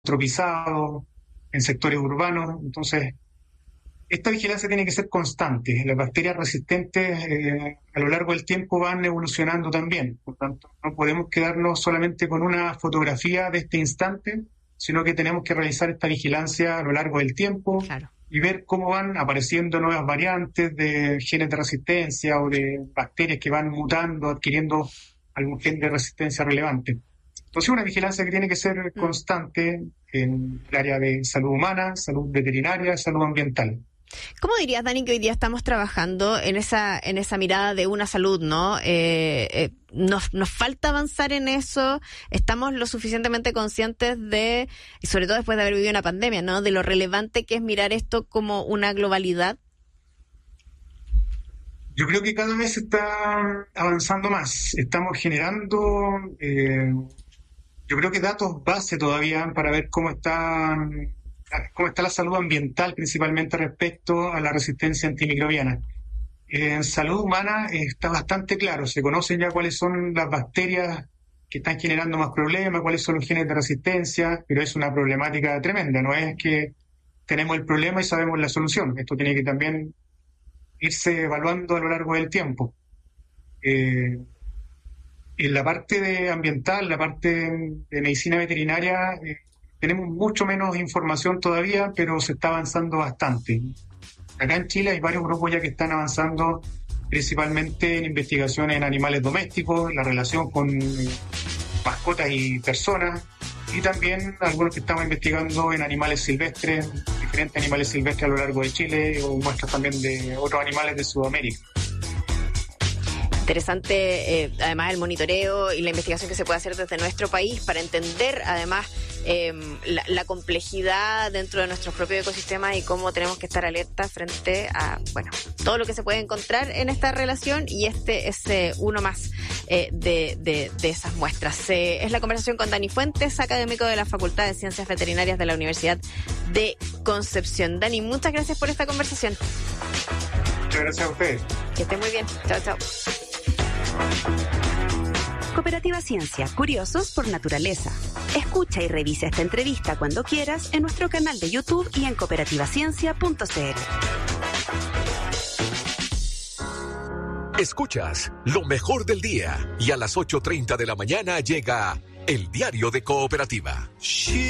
antropizados, en sectores urbanos. Entonces, esta vigilancia tiene que ser constante. Las bacterias resistentes a lo largo del tiempo van evolucionando también. Por tanto, no podemos quedarnos solamente con una fotografía de este instante, sino que tenemos que realizar esta vigilancia a lo largo del tiempo. Claro. Y ver cómo van apareciendo nuevas variantes de genes de resistencia o de bacterias que van mutando, adquiriendo algún gen de resistencia relevante. Entonces, una vigilancia que tiene que ser constante en el área de salud humana, salud veterinaria, salud ambiental. ¿Cómo dirías, Dani, que hoy día estamos trabajando en esa mirada de una salud, ¿no? Nos falta avanzar en eso. Estamos lo suficientemente conscientes de, y sobre todo después de haber vivido una pandemia, ¿no? De lo relevante que es mirar esto como una globalidad. Yo creo que cada vez se está avanzando más. Estamos generando, yo creo que datos base todavía para ver cómo está la salud ambiental, principalmente respecto a la resistencia antimicrobiana. En salud humana está bastante claro, se conocen ya cuáles son las bacterias que están generando más problemas, cuáles son los genes de resistencia, pero es una problemática tremenda, no es que tenemos el problema y sabemos la solución, esto tiene que también irse evaluando a lo largo del tiempo. En la parte ambiental, la parte de medicina veterinaria, tenemos mucho menos información todavía, pero se está avanzando bastante. Acá en Chile hay varios grupos ya que están avanzando principalmente en investigaciones en animales domésticos, la relación con mascotas y personas, y también algunos que estamos investigando en animales silvestres, diferentes animales silvestres a lo largo de Chile, o muestras también de otros animales de Sudamérica. Interesante, además, el monitoreo y la investigación que se puede hacer desde nuestro país para entender, además, la complejidad dentro de nuestros propios ecosistemas y cómo tenemos que estar alerta frente a, todo lo que se puede encontrar en esta relación, y este es uno más de esas muestras. Es la conversación con Dani Fuentes, académico de la Facultad de Ciencias Veterinarias de la Universidad de Concepción. Dani, muchas gracias por esta conversación. Muchas gracias a ustedes. Que esté muy bien. Chao, chao. Cooperativa Ciencia, curiosos por naturaleza. Escucha y revisa esta entrevista cuando quieras en nuestro canal de YouTube y en cooperativaciencia.cl. Escuchas lo mejor del día y a las 8:30 de la mañana llega El Diario de Cooperativa.